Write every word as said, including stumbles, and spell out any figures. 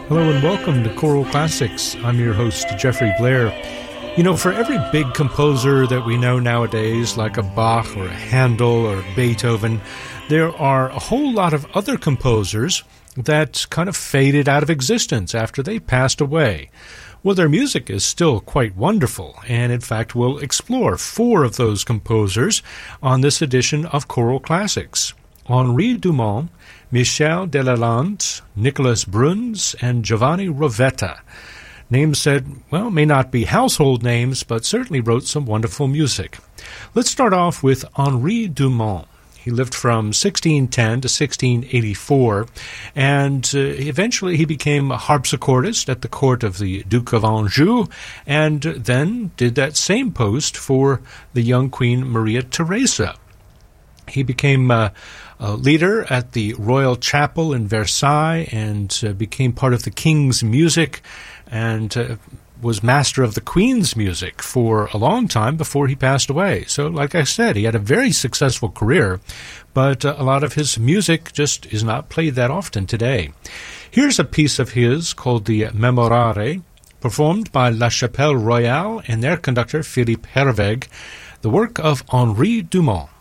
Hello and welcome to Choral Classics. I'm your host, Jeffrey Blair. You know, for every big composer that we know nowadays, like a Bach or a Handel or Beethoven, there are a whole lot of other composers that kind of faded out of existence after they passed away. Well, their music is still quite wonderful, and in fact we'll explore four of those composers on this edition of Choral Classics. Henri Dumont, Michel Delalande, Nicholas Bruns, and Giovanni Rovetta. Names that, well, may not be household names, but certainly wrote some wonderful music. Let's start off with Henri Dumont. He lived from sixteen ten to sixteen eighty-four, and uh, eventually he became a harpsichordist at the court of the Duke of Anjou, and then did that same post for the young Queen Maria Theresa. He became uh, a leader at the Royal Chapel in Versailles and uh, became part of the King's music and uh, was master of the Queen's music for a long time before he passed away. So, like I said, he had a very successful career, but uh, a lot of his music just is not played that often today. Here's a piece of his called the Memorare, performed by La Chapelle Royale and their conductor Philippe Herwegh, the work of Henri Dumont.